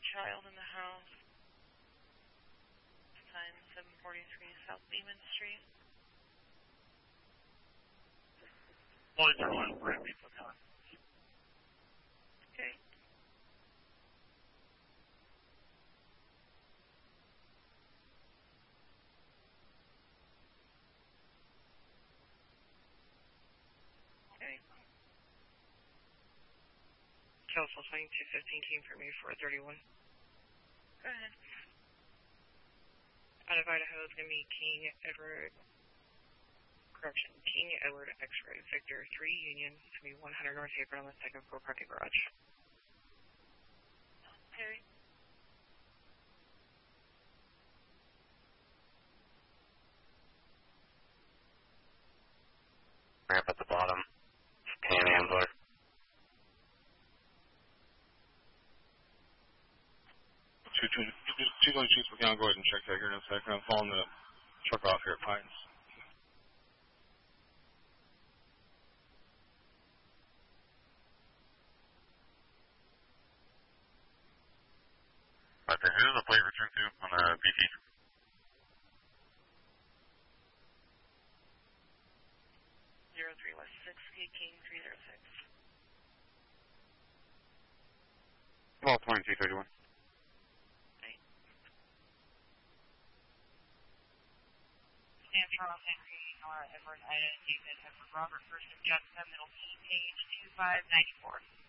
child in the house. Sign 743 South Beeman Street. Lloyd's are one for me, okay. Okay. Okay. Council sign 215 came for me 431. Go ahead. Out of Idaho is going to be King Edward X-ray Victor 3 Union. It's going to be 100 North Apron on the second floor parking garage. Okay. Ramp at the bottom. Panhandler. Two going to Spokane, go ahead and check that here in a second. I'm following the truck off here at Pines. Right there. Who's the plate return to on the BT? 03 West 6, King 306. Well, 2231. San Charles, Henry, Nora, Edward, Ida, David, Edward, Robert, First of Jackson, Middle E, page 2594.